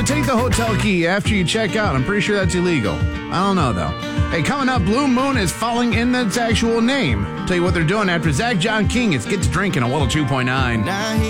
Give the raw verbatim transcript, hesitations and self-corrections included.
to take the hotel key after you check out. I'm pretty sure that's illegal. I don't know, though. Hey, coming up, Blue Moon is falling in its actual name. Tell you what they're doing after Zach John King. It's Get to Drinking on one oh two point nine.